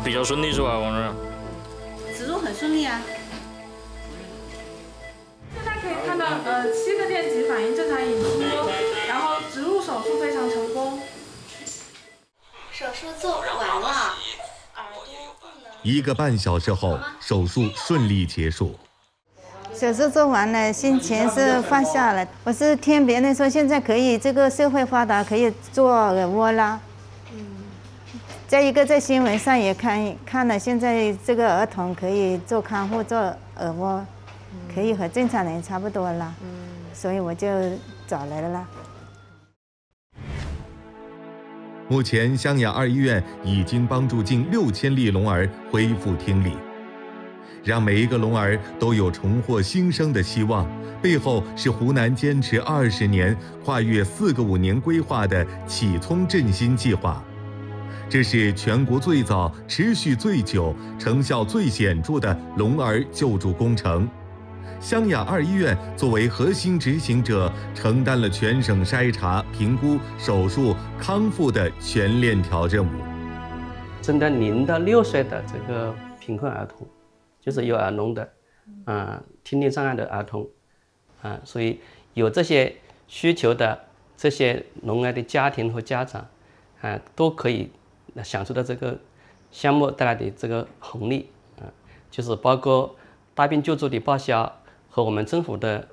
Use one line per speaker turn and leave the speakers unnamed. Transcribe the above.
比较顺利是吧？我们
植入很顺利啊。
现在可以看到7个电极反应正常引出，然后植入手术非常成功。
手术做完了
1个半小时后，手术顺利结束。
手术做完了，心情是放下了。我是听别人说，现在可以这个社会发达，可以做耳蜗啦。再一个，在新闻上也看了，现在这个儿童可以做看护、做耳蜗，可以和正常人差不多了。所以我就找来了啦。
目前，湘雅2医院已经帮助近6000例聋儿恢复听力，让每一个聋儿都有重获新生的希望。背后是湖南坚持20年、跨越4个5年规划的启聪振兴计划。这是全国最早、持续最久、成效最显著的聋儿救助工程。湘雅2医院作为核心执行者，承担了全省筛查、评估、手术、康复的全链条任务。
针对0到6岁的这个贫困儿童，就是有耳聋的，听力障碍的儿童，所以有这些需求的这些聋儿的家庭和家长，都可以享受到这个项目带来的这个红利，就是包括大病救助的报销和我们政府的